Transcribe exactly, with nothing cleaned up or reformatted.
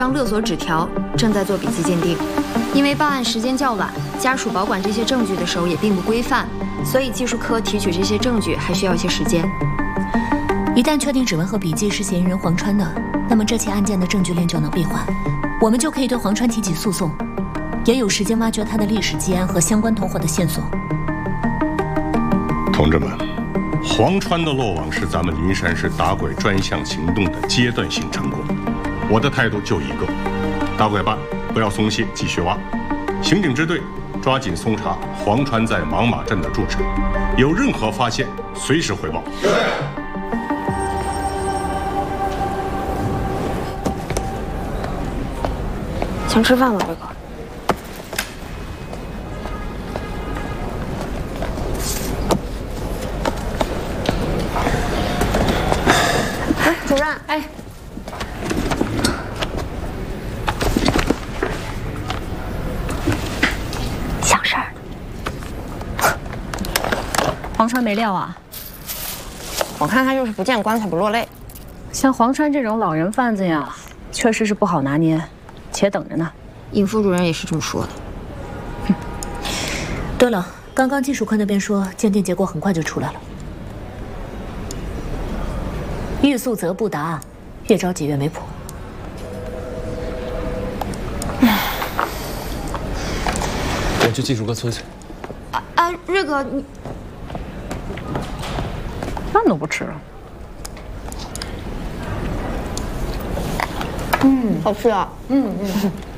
张勒索纸条，正在做笔迹鉴定。因为报案时间较晚，家属保管这些证据的时候也并不规范，所以技术科提取这些证据还需要一些时间。 一旦确定指纹和笔迹是嫌疑人黄川的，那么这起案件的证据链就能闭环，我们就可以对黄川提起诉讼，也有时间挖掘他的历史基因和相关同伙的线索。 同志们，黄川的落网是咱们灵山市打鬼专项行动的阶段性成果。我的态度就一个：打鬼办不要松懈，继续挖；刑警支队抓紧搜查黄川在莽马镇的住址，有任何发现随时汇报。 先吃饭吧，瑞哥。哎，主任，哎。想事儿。 黄川没料啊？ 我看他就是不见棺材不落泪。 像黄川这种老人贩子呀，确实是不好拿捏。且等着呢， 尹副主任也是这么说的。 嗯、对了，刚刚技术科那边说鉴定结果很快就出来了。欲速则不达，越着急越没谱。 我去技术科催催。 啊啊，瑞哥，你饭都不吃了。 嗯，好吃啊。嗯嗯。